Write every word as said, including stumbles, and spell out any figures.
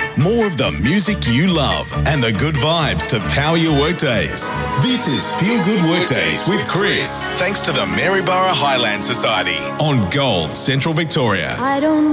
More of the music you love and the good vibes to power your workdays. This is Feel Good Workdays with Chris, thanks to the Maryborough Highland Society on Gold Central Victoria. I don't